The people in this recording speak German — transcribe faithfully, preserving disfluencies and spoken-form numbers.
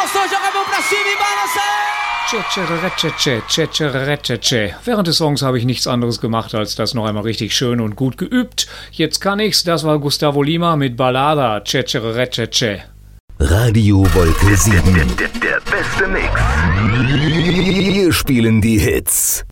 gostou, joga a mão pra cima e balança! Während des Songs habe ich nichts anderes gemacht, als das noch einmal richtig schön und gut geübt. Jetzt kann ich's, das war Gustavo Lima mit Ballada. Radio Wolke sieben. Der, der, der beste Mix. Wir spielen die Hits.